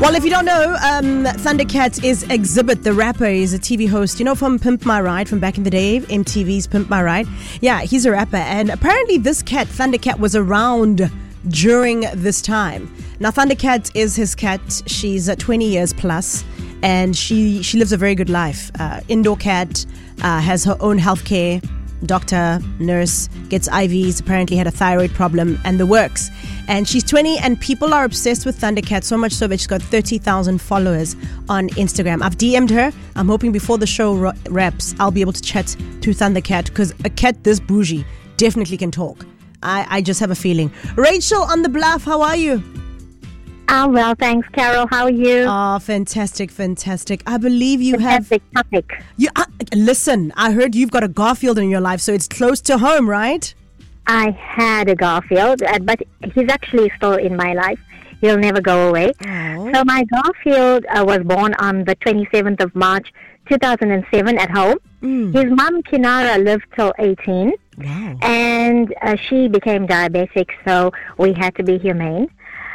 Well, if you don't know, Thundercat is Exhibit, the rapper. He's a TV host, you know, from Pimp My Ride, from back in the day, MTV's Pimp My Ride. Yeah, he's a rapper. And apparently this cat, Thundercat, was around during this time. Now, Thundercat is his cat. She's 20 years plus, and she lives a very good life. Indoor cat, has her own healthcare, doctor, nurse, gets IVs, apparently had a thyroid problem, and the works. And she's 20, and people are obsessed with Thundercat, so much so that she's got 30,000 followers on Instagram. I've DM'd her. I'm hoping before the show wraps, I'll be able to chat to Thundercat, because a cat this bougie definitely can talk. I just have a feeling. Rachel on the Bluff, how are you? I'm well, thanks, Carol. How are you? Oh, fantastic. I believe you have... Fantastic topic. Listen, I heard you've got a Garfield in your life, so it's close to home, right? I had a Garfield, but he's actually still in my life. He'll never go away. Oh. So my Garfield was born on the 27th of March, 2007 at home. His mom, Kinara, lived till 18. Wow. And she became diabetic, so we had to be humane.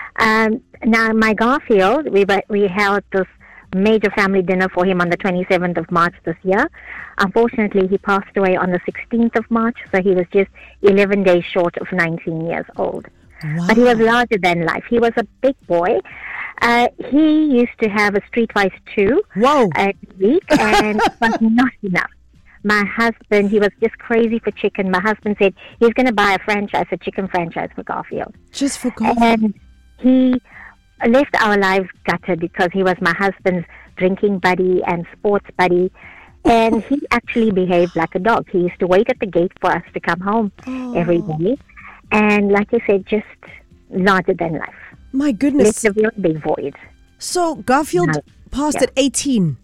Now, my Garfield, we held this major family dinner for him on the 27th of March this year. Unfortunately, he passed away on the 16th of March, so he was just 11 days short of 19 years old. Wow. But he was larger than life. He was a big boy. He used to have a Streetwise 2 a week, and it was not enough. My husband, he was just crazy for chicken. My husband said he's going to buy a chicken franchise for Garfield. Just for Garfield? And he left our lives gutted because he was my husband's drinking buddy and sports buddy. And he actually behaved like a dog. He used to wait at the gate for us to come home every day. And like I said, just larger than life. My goodness. Left a real big void. So Garfield passed at 18.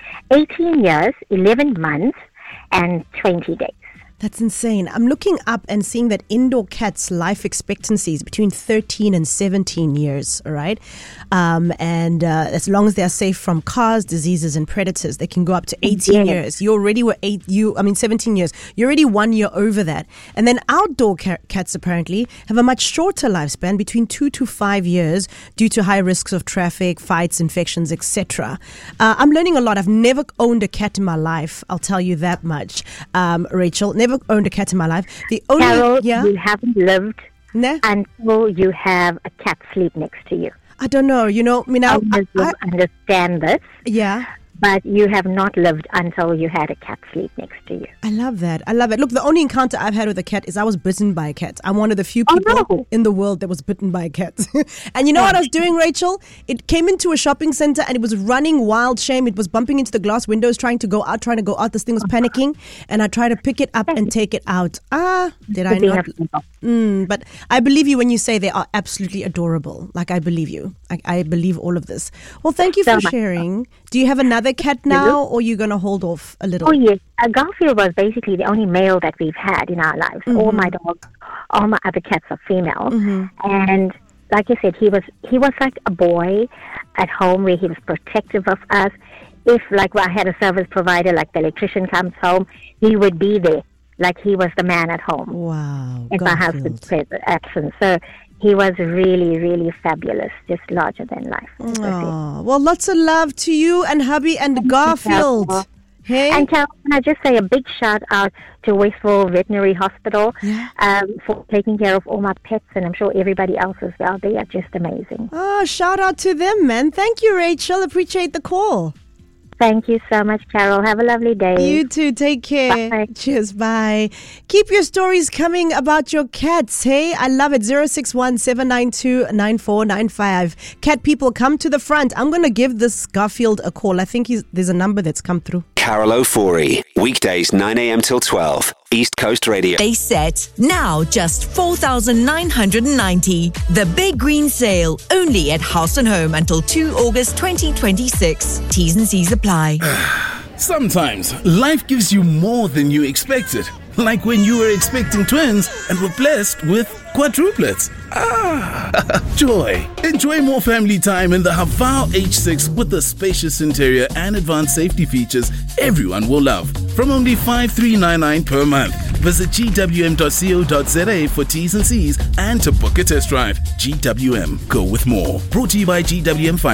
18 years, 11 months, and 20 days. That's insane. I'm looking up and seeing that indoor cats' life expectancy is between 13 and 17 years, all right? And as long as they're safe from cars, diseases, and predators, they can go up to 18 years. You already were 17 years. You're already 1 year over that. And then outdoor cats apparently have a much shorter lifespan, between 2 to 5 years, due to high risks of traffic, fights, infections, etc. I'm learning a lot. I've never owned a cat in my life, I'll tell you that much, Rachel. Never owned a cat in my life. Carol, you haven't lived until you have a cat sleep next to you. I don't know. You know, I understand this. Yeah. But you have not lived until you had a cat sleep next to you. I love that. Look, the only encounter I've had with a cat is I was bitten by a cat. I'm one of the few people in the world that was bitten by a cat. And you know what I was doing, Rachel? It came into a shopping center and it was running wild shame. It was bumping into the glass windows, trying to go out. This thing was panicking. And I tried to pick it up and take it out. Did I not? But I believe you when you say they are absolutely adorable. Like, I believe you. I believe all of this. Well, thank you for sharing. Do you have another cat now, or are you going to hold off a little? Oh, yes. Garfield was basically the only male that we've had in our lives. All my dogs, all my other cats are female. And like I said, he was like a boy at home, where he was protective of us. If, like, I had a service provider, like the electrician comes home, he would be there, like he was the man at home. Wow. In my husband's absence. So he was really, really fabulous, just larger than life. Oh, well, lots of love to you and hubby and Garfield. Hey? And Carol, can I just say a big shout out to Westville Veterinary Hospital for taking care of all my pets, and I'm sure everybody else as well. They are just amazing. Oh, shout out to them, man. Thank you, Rachel. Appreciate the call. Thank you so much, Carol. Have a lovely day. You too. Take care. Bye. Cheers. Bye. Keep your stories coming about your cats. Hey, I love it. 061-792-9495. Cat people, come to the front. I'm going to give this Garfield a call. I think there's a number that's come through. Carol Ofori, weekdays 9 a.m. till 12, East Coast Radio. They set now just 4,990. The Big Green Sale, only at House and Home until 2 August 2026. T's and C's apply. Sometimes life gives you more than you expected. Like when you were expecting twins and were blessed with quadruplets. Joy. Enjoy more family time in the Havao H6 with the spacious interior and advanced safety features everyone will love. From only $5,399 per month. Visit gwm.co.za for T's and C's and to book a test drive. GWM. Go with more. Brought to you by GWM Finance.